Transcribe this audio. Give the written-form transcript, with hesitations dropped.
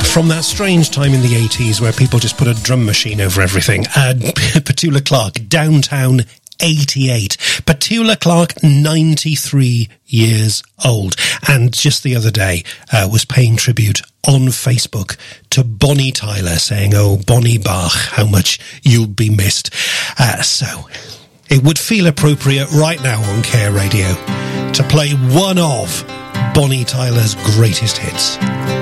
From that strange time in the 80s where people just put a drum machine over everything. Petula Clark, Downtown 88. Petula Clark, 93 years old. And just the other day was paying tribute on Facebook to Bonnie Tyler, saying, "Oh, Bonnie Bach, how much you'll be missed." So it would feel appropriate right now on Care Radio to play one of Bonnie Tyler's greatest hits.